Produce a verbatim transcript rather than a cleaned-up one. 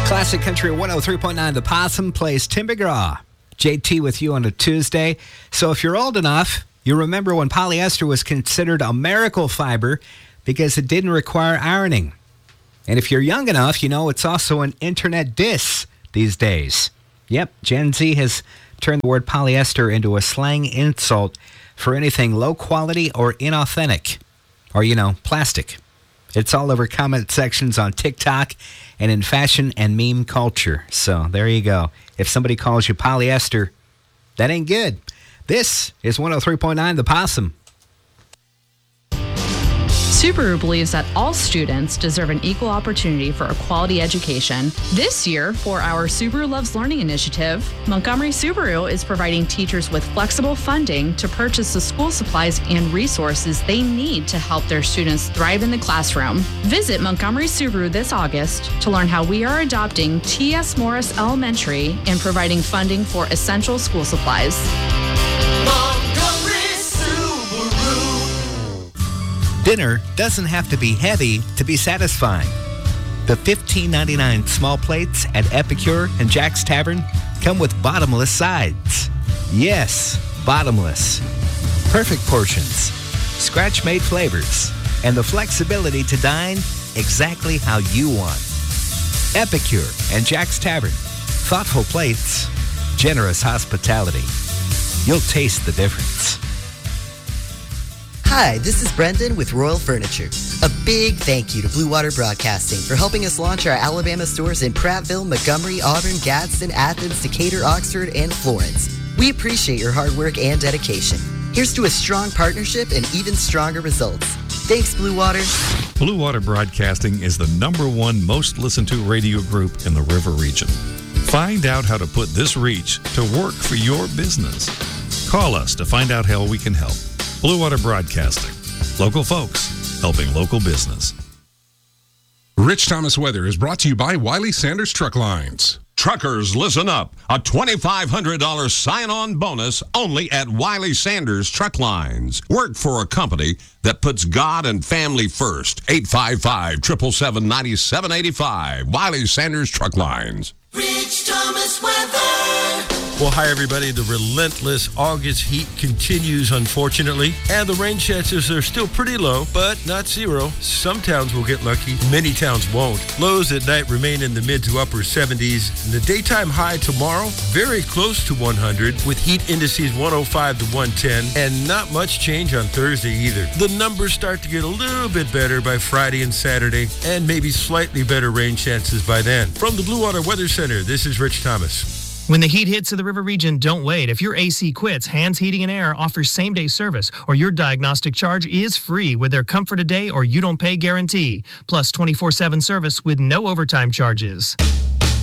Classic Country one oh three point nine, The Possum plays Tim McGraw. J T with you on a Tuesday. So if you're old enough, you remember when polyester was considered a miracle fiber because it didn't require ironing. And if you're young enough, you know it's also an internet diss these days. Yep, Gen Z has turned the word polyester into a slang insult for anything low quality or inauthentic, or, you know, plastic. It's all over comment sections on TikTok and in fashion and meme culture. So there you go. If somebody calls you polyester, that ain't good. This is one oh three point nine The Possum. Subaru believes that all students deserve an equal opportunity for a quality education. This year, for our Subaru Loves Learning initiative, Montgomery Subaru is providing teachers with flexible funding to purchase the school supplies and resources they need to help their students thrive in the classroom. Visit Montgomery Subaru this August to learn how we are adopting T S Morris Elementary and providing funding for essential school supplies. Dinner doesn't have to be heavy to be satisfying. The fifteen ninety-nine small plates at Epicure and Jack's Tavern come with bottomless sides. Yes, bottomless. Perfect portions, scratch-made flavors, and the flexibility to dine exactly how you want. Epicure and Jack's Tavern. Thoughtful plates, generous hospitality. You'll taste the difference. Hi, this is Brendan with Royal Furniture. A big thank you to Blue Water Broadcasting for helping us launch our Alabama stores in Prattville, Montgomery, Auburn, Gadsden, Athens, Decatur, Oxford, and Florence. We appreciate your hard work and dedication. Here's to a strong partnership and even stronger results. Thanks, Blue Water. Blue Water Broadcasting is the number one most listened to radio group in the River region. Find out how to put this reach to work for your business. Call us to find out how we can help. Blue Water Broadcasting. Local folks helping local business. Rich Thomas Weather is brought to you by Wiley Sanders Truck Lines. Truckers, listen up. A twenty-five hundred dollars sign-on bonus only at Wiley Sanders Truck Lines. Work for a company that puts God and family first. eight five five, seven seven seven, nine seven eight five. Wiley Sanders Truck Lines. Rich Thomas Weather. Well, hi, everybody. The relentless August heat continues, unfortunately, and the rain chances are still pretty low, but not zero. Some towns will get lucky. Many towns won't. Lows at night remain in the mid to upper seventies. And the daytime high tomorrow, very close to one hundred, with heat indices one oh five to one ten, and not much change on Thursday either. The numbers start to get a little bit better by Friday and Saturday, and maybe slightly better rain chances by then. From the Blue Water Weather Center, this is Rich Thomas. When the heat hits to the river region, don't wait. If your A C quits, Hands Heating and Air offers same-day service, or your diagnostic charge is free with their Comfort a Day or You Don't Pay guarantee, plus twenty-four seven service with no overtime charges.